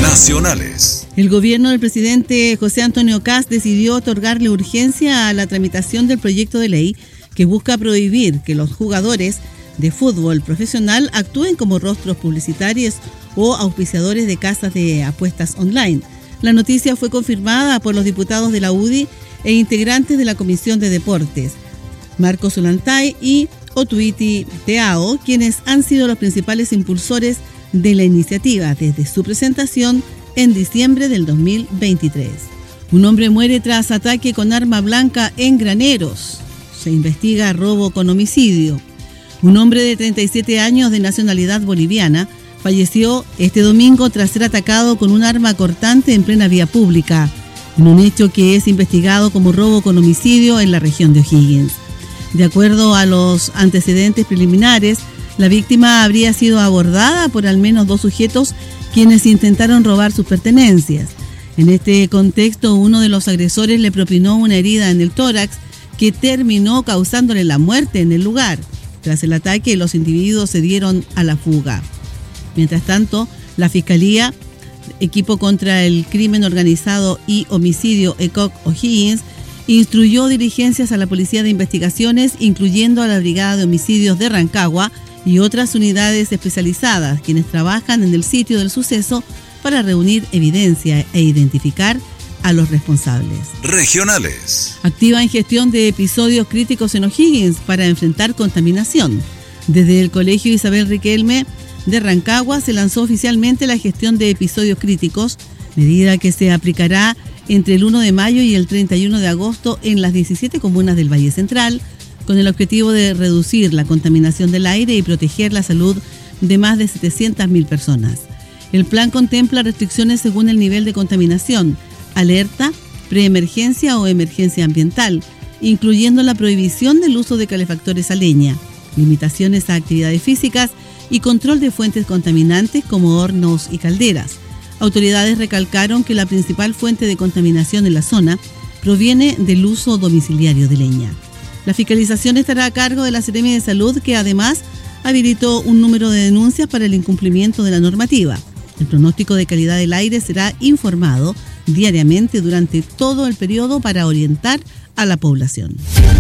nacionales. El gobierno del presidente José Antonio Kast decidió otorgarle urgencia a la tramitación del proyecto de ley que busca prohibir que los jugadores de fútbol profesional actúen como rostros publicitarios o auspiciadores de casas de apuestas online. La noticia fue confirmada por los diputados de la UDI e integrantes de la Comisión de Deportes, Marcos Ulantay y Otuiti Teao, quienes han sido los principales impulsores de la iniciativa desde su presentación en diciembre del 2023. Un hombre muere tras ataque con arma blanca en Graneros. Se investiga robo con homicidio. Un hombre de 37 años de nacionalidad boliviana falleció este domingo tras ser atacado con un arma cortante en plena vía pública, en un hecho que es investigado como robo con homicidio en la región de O'Higgins. De acuerdo a los antecedentes preliminares, la víctima habría sido abordada por al menos 2 sujetos quienes intentaron robar sus pertenencias. En este contexto, uno de los agresores le propinó una herida en el tórax que terminó causándole la muerte en el lugar. Tras el ataque, los individuos se dieron a la fuga. Mientras tanto, la Fiscalía, Equipo contra el Crimen Organizado y Homicidio ECOC O'Higgins, instruyó diligencias a la Policía de Investigaciones, incluyendo a la Brigada de Homicidios de Rancagua y otras unidades especializadas, quienes trabajan en el sitio del suceso para reunir evidencia e identificar a los responsables. Regionales. Activa en gestión de episodios críticos en O'Higgins para enfrentar contaminación. Desde el Colegio Isabel Riquelme de Rancagua se lanzó oficialmente la gestión de episodios críticos, medida que se aplicará entre el 1 de mayo y el 31 de agosto en las 17 comunas del Valle Central, con el objetivo de reducir la contaminación del aire y proteger la salud de más de 700.000 personas. El plan contempla restricciones según el nivel de contaminación, alerta, preemergencia o emergencia ambiental, incluyendo la prohibición del uso de calefactores a leña, limitaciones a actividades físicas y control de fuentes contaminantes como hornos y calderas. Autoridades recalcaron que la principal fuente de contaminación en la zona proviene del uso domiciliario de leña. La fiscalización estará a cargo de la Seremi de Salud, que además habilitó un número de denuncias para el incumplimiento de la normativa. El pronóstico de calidad del aire será informado diariamente durante todo el periodo para orientar a la población.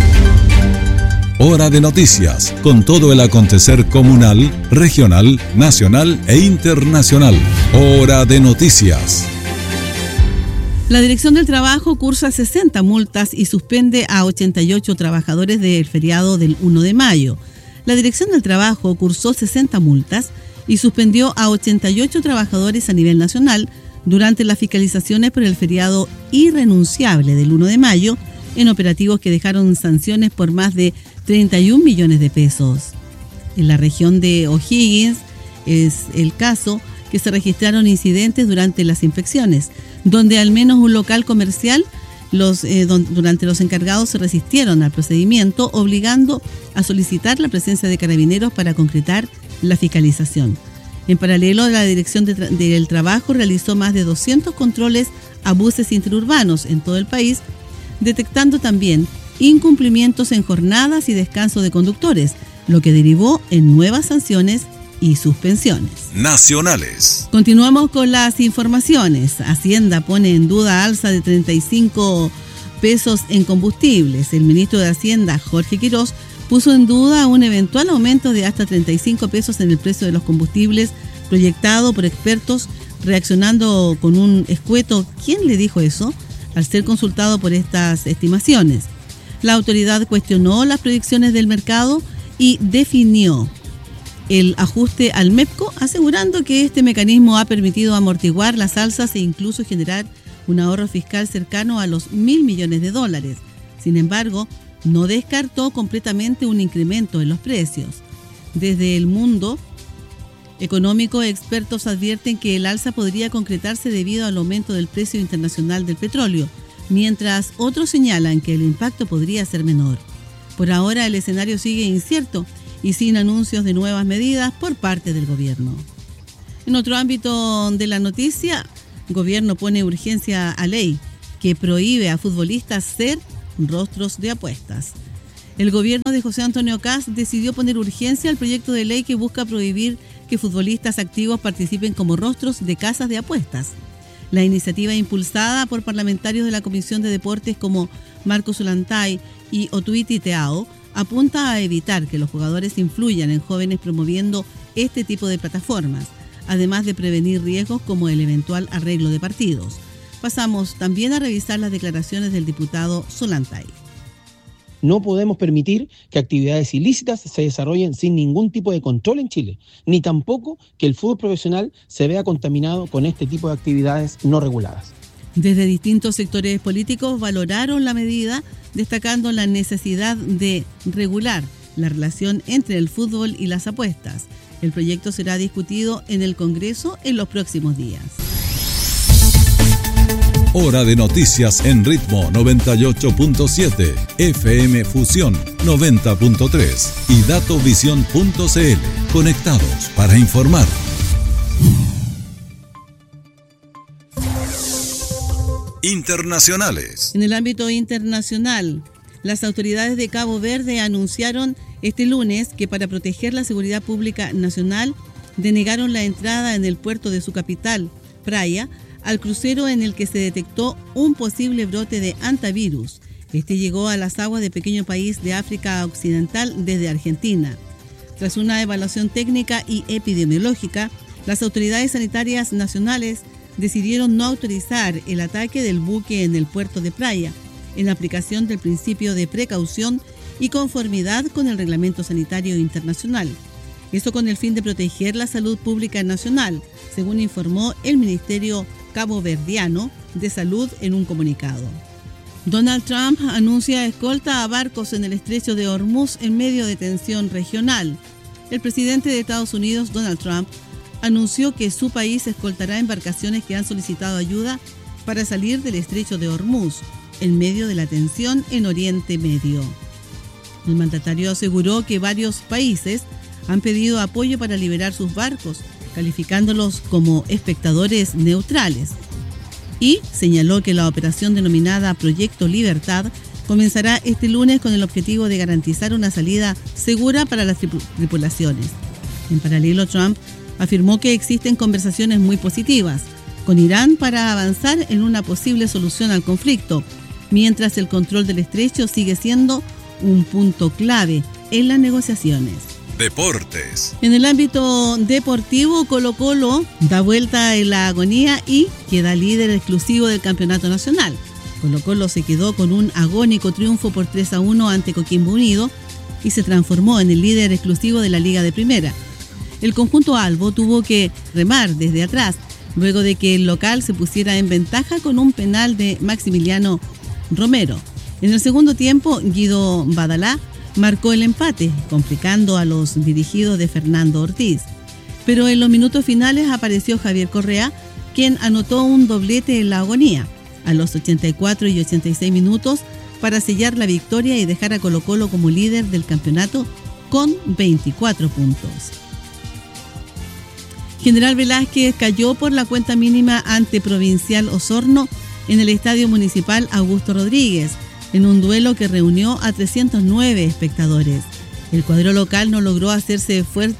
Hora de noticias, con todo el acontecer comunal, regional, nacional e internacional. Hora de noticias. La Dirección del Trabajo cursa 60 multas y suspende a 88 trabajadores del feriado del 1 de mayo. La Dirección del Trabajo cursó 60 multas y suspendió a 88 trabajadores a nivel nacional durante las fiscalizaciones por el feriado irrenunciable del 1 de mayo, en operativos que dejaron sanciones por más de 31 millones de pesos. En la región de O'Higgins es el caso que se registraron incidentes durante las inspecciones, donde al menos un local comercial, durante los encargados se resistieron al procedimiento, obligando a solicitar la presencia de carabineros para concretar la fiscalización. En paralelo, la Dirección del Trabajo realizó más de 200 controles a buses interurbanos en todo el país, detectando también incumplimientos en jornadas y descanso de conductores, lo que derivó en nuevas sanciones y suspensiones. Nacionales. Continuamos con las informaciones. Hacienda pone en duda alza de 35 pesos en combustibles. El ministro de Hacienda, Jorge Quirós, puso en duda un eventual aumento de hasta 35 pesos en el precio de los combustibles proyectado por expertos, reaccionando con un escueto ¿quién le dijo eso?, al ser consultado por estas estimaciones. La autoridad cuestionó las predicciones del mercado y definió el ajuste al MEPCO, asegurando que este mecanismo ha permitido amortiguar las alzas e incluso generar un ahorro fiscal cercano a los $1.000 millones. Sin embargo, no descartó completamente un incremento en los precios. Desde el mundo económico, expertos advierten que el alza podría concretarse debido al aumento del precio internacional del petróleo, mientras otros señalan que el impacto podría ser menor. Por ahora, el escenario sigue incierto y sin anuncios de nuevas medidas por parte del gobierno. En otro ámbito de la noticia, el gobierno pone urgencia a ley que prohíbe a futbolistas ser rostros de apuestas. El gobierno de José Antonio Kast decidió poner urgencia al proyecto de ley que busca prohibir que futbolistas activos participen como rostros de casas de apuestas. La iniciativa, impulsada por parlamentarios de la Comisión de Deportes como Marcos Ollantay y Otuiti Teao, apunta a evitar que los jugadores influyan en jóvenes promoviendo este tipo de plataformas, además de prevenir riesgos como el eventual arreglo de partidos. Pasamos también a revisar las declaraciones del diputado Ollantay. No podemos permitir que actividades ilícitas se desarrollen sin ningún tipo de control en Chile, ni tampoco que el fútbol profesional se vea contaminado con este tipo de actividades no reguladas. Desde distintos sectores políticos valoraron la medida, destacando la necesidad de regular la relación entre el fútbol y las apuestas. El proyecto será discutido en el Congreso en los próximos días. Hora de noticias en ritmo 98.7, FM Fusión 90.3 y datovisión.cl. Conectados para informar. Internacionales. En el ámbito internacional, las autoridades de Cabo Verde anunciaron este lunes que para proteger la seguridad pública nacional denegaron la entrada en el puerto de su capital, Praia, al crucero en el que se detectó un posible brote de hantavirus. Este llegó a las aguas del pequeño país de África Occidental desde Argentina. Tras una evaluación técnica y epidemiológica, las autoridades sanitarias nacionales decidieron no autorizar el ataque del buque en el puerto de Praia, en aplicación del principio de precaución y conformidad con el Reglamento Sanitario Internacional. Esto con el fin de proteger la salud pública nacional, según informó el Ministerio Caboverdiano de Salud en un comunicado. Donald Trump anuncia escolta a barcos en el estrecho de Hormuz en medio de tensión regional. El presidente de Estados Unidos, Donald Trump, anunció que su país escoltará embarcaciones que han solicitado ayuda para salir del estrecho de Hormuz, en medio de la tensión en Oriente Medio. El mandatario aseguró que varios países han pedido apoyo para liberar sus barcos, calificándolos como espectadores neutrales, y señaló que la operación denominada Proyecto Libertad comenzará este lunes con el objetivo de garantizar una salida segura para las tripulaciones. En paralelo, Trump afirmó que existen conversaciones muy positivas con Irán para avanzar en una posible solución al conflicto, mientras el control del estrecho sigue siendo un punto clave en las negociaciones. Deportes. En el ámbito deportivo, Colo-Colo da vuelta en la agonía y queda líder exclusivo del campeonato nacional. Colo-Colo se quedó con un agónico triunfo por 3-1 ante Coquimbo Unido y se transformó en el líder exclusivo de la Liga de Primera. El conjunto albo tuvo que remar desde atrás, luego de que el local se pusiera en ventaja con un penal de Maximiliano Romero. En el segundo tiempo, Guido Badalá marcó el empate, complicando a los dirigidos de Fernando Ortiz. Pero en los minutos finales apareció Javier Correa, quien anotó un doblete en la agonía, a los 84 y 86 minutos, para sellar la victoria y dejar a Colo-Colo como líder del campeonato con 24 puntos. General Velázquez cayó por la cuenta mínima ante Provincial Osorno en el Estadio Municipal Augusto Rodríguez, en un duelo que reunió a 309 espectadores. El cuadro local no logró hacerse fuerte